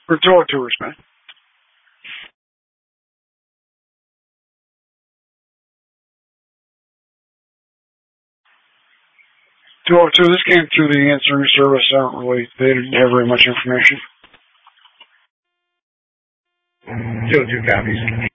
For tour tours, man. So this came through the answering service. They didn't have very much information. Still 2 copies.